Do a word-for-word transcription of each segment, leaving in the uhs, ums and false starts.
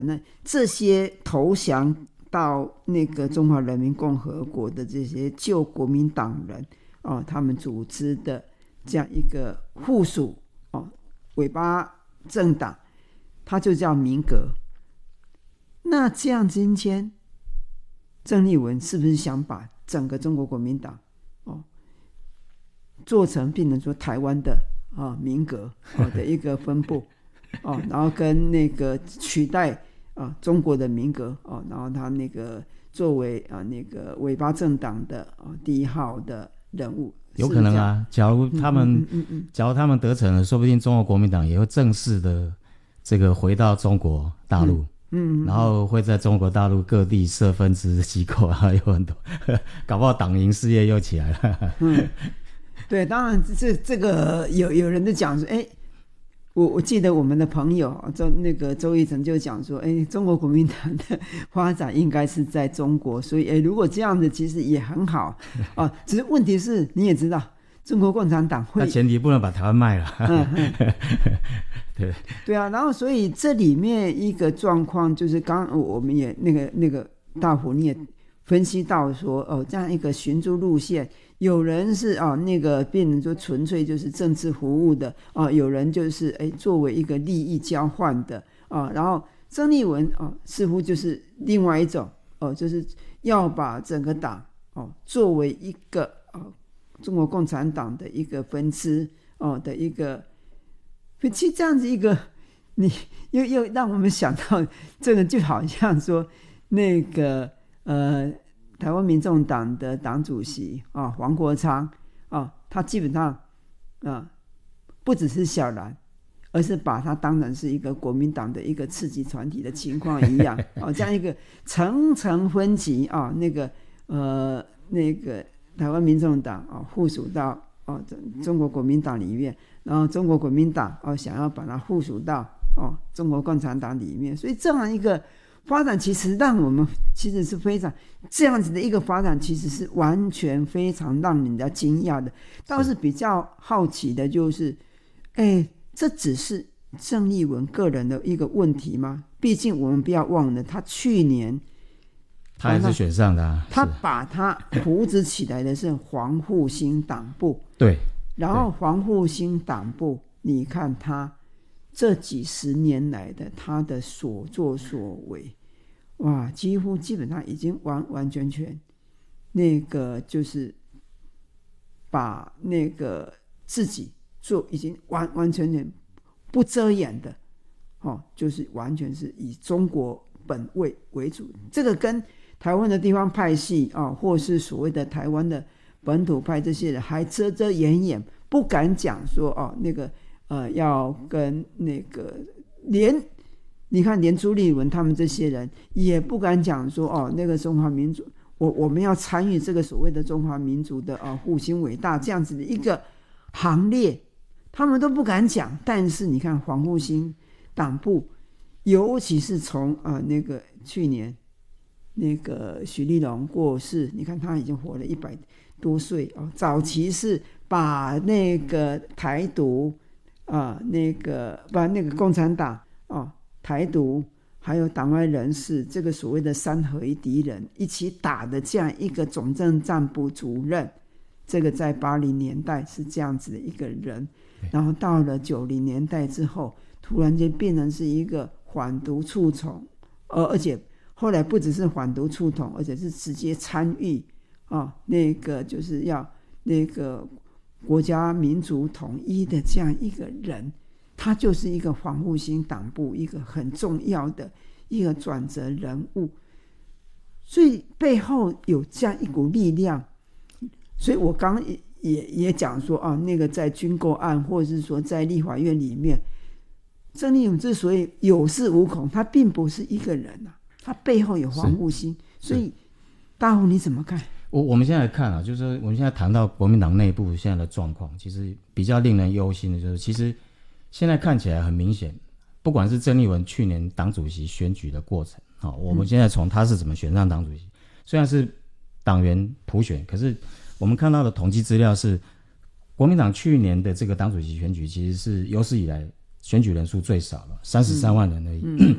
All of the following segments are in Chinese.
那这些投降到那个中华人民共和国的这些旧国民党人哦，他们组织的这样一个附属哦尾巴政党，它就叫民革。那这样今天郑丽文是不是想把整个中国国民党哦做成变成说台湾的啊民革哦的一个分部哦，然后跟那个取代啊中国的民革哦，然后他那个作为啊那个尾巴政党的啊第一号的人物， 有可能啊。假如他们、 嗯嗯嗯、 假如他们得逞了，说不定中国国民党也会正式的这个回到中国大陆。嗯嗯，然后会在中国大陆各地设分支机构啊，有很多，搞不好党营事业又起来了。 嗯，对，当然这这个有有人就讲说，哎，我我记得我们的朋友周那个周一成就讲说，哎，中国国民党的发展应该是在中国，所以哎，如果这样子其实也很好啊。只是问题是你也知道，中国共产党会， 那前提不能把台湾卖了。嗯嗯对对啊，然后所以这里面一个状况就是刚刚我们也那个那个大虎你也分析到说哦，这样一个寻租路线，有人是啊那个变成说纯粹就是政治服务的啊，有人就是哎作为一个利益交换的啊，然后郑丽文啊似乎就是另外一种哦，就是要把整个党哦作为一个啊中国共产党的一个分支哦的一个。其实这样子一个，你又又让我们想到，这个就好像说，那个呃，台湾民众党的党主席啊，黄国昌啊，他基本上啊，不只是小蓝，而是把他当成是一个国民党的一个次级团体的情况一样啊，这样一个层层分级啊，那个呃，那个台湾民众党啊，附属到哦中国国民党里面。然后中国国民党哦想要把它附属到哦中国共产党里面，所以这样一个发展其实让我们其实是非常这样子的一个发展，其实是完全非常让人家惊讶的。倒是比较好奇的就是，哎，这只是郑丽文个人的一个问题吗？毕竟我们不要忘了，他去年他也是选上的、啊， 他把他扶植起来的是黄复兴党部， 对。 然后黄复兴党部，你看他这几十年来的他的所作所为，哇，几乎基本上已经完完全全那个就是把那个自己做已经完完全全不遮掩的哦，就是完全是以中国本位为主。这个跟台湾的地方派系啊、哦，或是所谓的台湾的本土派这些人还遮遮掩掩，不敢讲说哦，那个呃，要跟那个连你看连朱立伦他们这些人也不敢讲说哦，那个中华民族，我我们要参与这个所谓的中华民族的啊复兴伟大这样子的一个行列，他们都不敢讲。但是你看黄复兴党部，尤其是从啊、呃、那个去年那个许立龙过世，你看他已经活了一百多岁哦。早期是把那个台独啊、呃，那个把那个共产党哦，台独还有党外人士这个所谓的三合一敌人一起打的这样一个总政战部主任，这个在八零年代是这样子的一个人，然后到了九零年代之后，突然间变成是一个反独促统，而而且后来不只是反独促统，而且是直接参与啊，那个就是要那个国家民族统一的这样一个人，他就是一个黄复兴党部一个很重要的一个转折人物，所以背后有这样一股力量。所以我刚刚 也, 也, 也讲说啊，那个在军购案或者是说在立法院里面，郑丽文之所以有恃无恐，他并不是一个人啊，他背后有黄复兴。所以大户你怎么看？ 我我们现在看啊，就是我们现在谈到国民党内部现在的状况，其实比较令人忧心的就是，其实现在看起来很明显，不管是郑丽文去年党主席选举的过程，好，我们现在从他是怎么选上党主席，虽然是党员普选，可是我们看到的统计资料是，国民党去年的这个党主席选举其实是有史以来选举人数最少了，三十三万人而已。嗯嗯、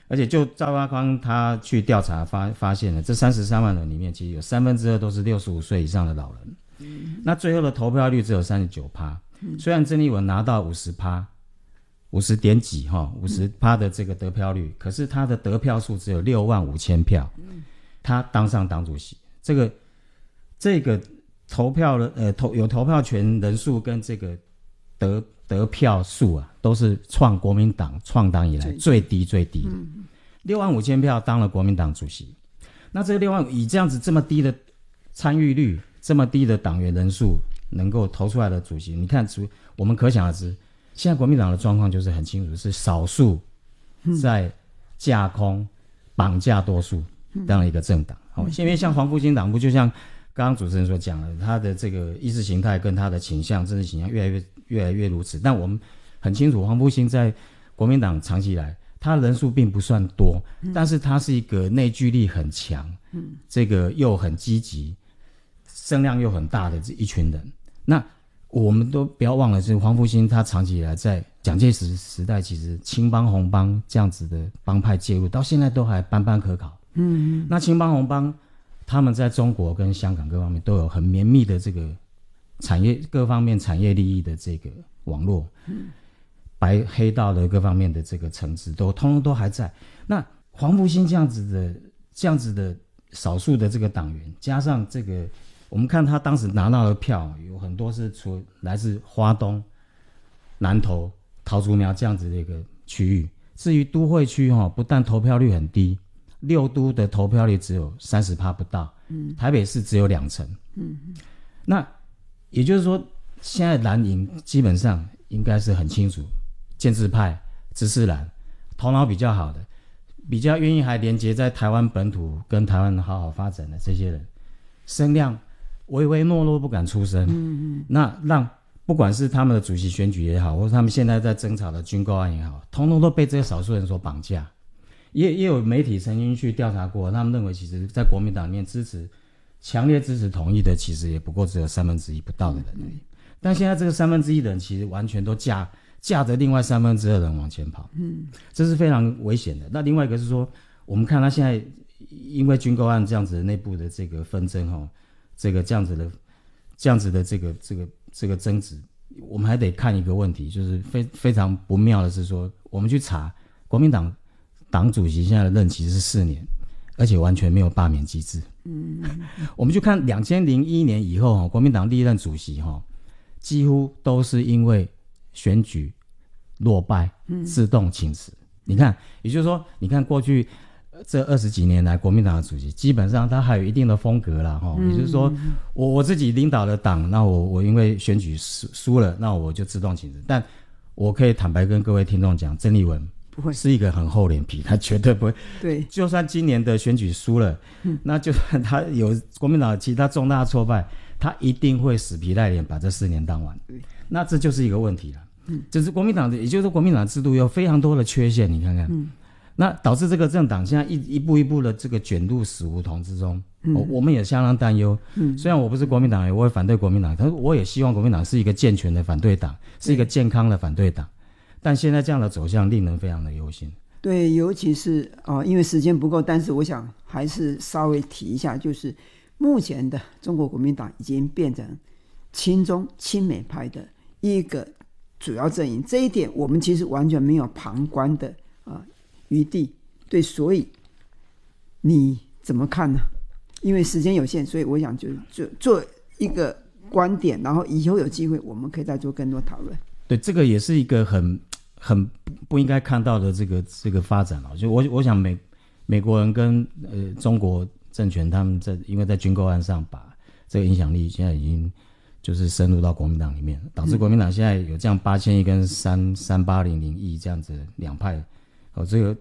而且就赵少康他去调查发发现了，这三十三万人里面，其实有三分之二都是六十五岁以上的老人。嗯、那最后的投票率只有 百分之三十九，嗯、虽然郑丽文拿到 百分之五十， 五十点几哈，五十趴的这个得票率，可是他的得票数只有六万五千票，他当上党主席。这个这个投票的呃投有投票权人数跟这个得得票数啊，都是创国民党创党以来最低最低的，六万五千票当了国民党主席。那这六万以这样子这么低的参与率，这么低的党员人数能够投出来的主席，你看我们可想而知。现在国民党的状况就是很清楚，是少数在架空、绑架多数这样的一个政党。好、嗯，因为像黄复兴党部，就像刚刚主持人所讲的，他的这个意识形态跟他的倾向、政治倾向越来越越来越如此。但我们很清楚，黄复兴在国民党长期以来，他人数并不算多，嗯、但是他是一个内聚力很强，嗯，这个又很积极，声量又很大的这一群人。那我们都不要忘了，是黄复兴他长期以来在蒋介石时代，其实青帮红帮这样子的帮派介入，到现在都还班班可考。嗯，那青帮红帮他们在中国跟香港各方面都有很绵密的这个产业各方面产业利益的这个网络，嗯，白黑道的各方面的这个层次都通通都还在。那黄复兴这样子的这样子的少数的这个党员，加上这个。我们看他当时拿到的票有很多是除来自花东、南投、桃竹苗这样子的一个区域。至于都会区、哦、不但投票率很低，六都的投票率只有 百分之三十 不到、嗯、台北市只有两成、嗯、那也就是说现在蓝营基本上应该是很清楚，建制派、知识蓝头脑比较好的，比较愿意还连接在台湾本土跟台湾好好发展的这些人，声量唯唯诺诺不敢出声，嗯嗯，那让不管是他们的主席选举也好，或者他们现在在争吵的军购案也好，通通都被这些少数人所绑架。也也有媒体曾经去调查过，他们认为其实在国民党里面支持强烈支持统一的，其实也不过只有三分之一不到的人而已。嗯、但现在这个三分之一的人，其实完全都架架着另外三分之二的人往前跑，嗯，这是非常危险的。那另外一个是说，我们看他现在因为军购案这样子的内部的这个纷争哈。这个这样子的这样子的这个这个这个争执，我们还得看一个问题，就是非非常不妙的是说，我们去查国民党党主席现在的任期是四年，而且完全没有罢免机制。嗯，我们去看二零零一年以后，国民党历任主席哈，几乎都是因为选举落败自动请辞。嗯、你看，也就是说，你看过去。这二十几年来，国民党的主席基本上他还有一定的风格啦，哈、嗯，也就是说，我我自己领导的党，那我我因为选举输输了，那我就自动请辞。但我可以坦白跟各位听众讲，郑丽文不会是一个很厚脸皮，他绝对不会。对，就算今年的选举输了，嗯、那就算他有国民党其他重大挫败，他一定会死皮赖脸把这四年当完。那这就是一个问题了。嗯，就是国民党的，也就是说国民党制度有非常多的缺陷，你看看。嗯。那导致这个政党现在一一步一步的这个卷入死胡同之中，嗯哦、我们也相当担忧。嗯，虽然我不是国民党人，我也反对国民党，但是我也希望国民党是一个健全的反对党，是一个健康的反对党。但现在这样的走向令人非常的忧心。 对，尤其是啊、呃，因为时间不够，但是我想还是稍微提一下，就是目前的中国国民党已经变成亲中亲美派的一个主要阵营，这一点我们其实完全没有旁观的啊。呃余地。对，所以你怎么看呢？因为时间有限，所以我想就就做一个观点，然后以后有机会我们可以再做更多讨论。 对，这个也是一个很很不应该看到的这个这个发展就我我想美美国人跟呃中国政权他们在因为在军购案上把这个影响力现在已经就是深入到国民党里面，导致国民党现在有这样八千亿跟三三八零零亿这样子两派。哦，这个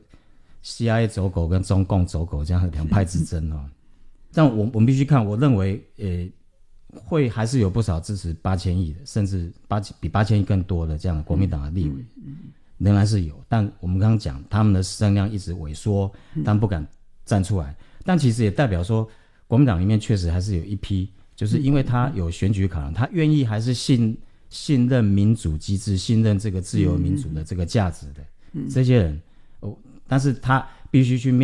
C I A 走狗跟中共走狗这样两派之争哦，但我我们必须看，我认为呃会还是有不少支持八千亿的，甚至八比八千亿更多的这样的国民党的立委，仍然是有。但我们刚刚讲，他们的声量一直萎缩，但不敢站出来。但其实也代表说，国民党里面确实还是有一批，就是因为他有选举考量，他愿意还是信信任民主机制，信任这个自由民主的这个价值的、嗯、这些人。 但是他必须去面